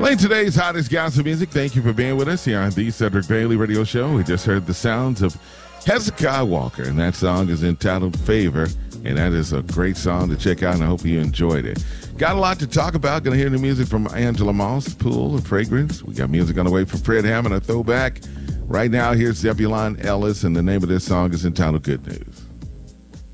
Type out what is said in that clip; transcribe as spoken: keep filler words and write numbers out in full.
Playing today's hottest gospel music. Thank you for being with us here on the Cedric Bailey Radio Show. We just heard the sounds of Hezekiah Walker, and that song is entitled Favor, and that is a great song to check out, and I hope you enjoyed it. Got a lot to talk about. Going to hear the music from Angela Moss, Pool and Fragrance. We got music on the way from Fred Hammond, a throwback. Right now, here's Zebulon Ellis, and the name of this song is entitled Good News.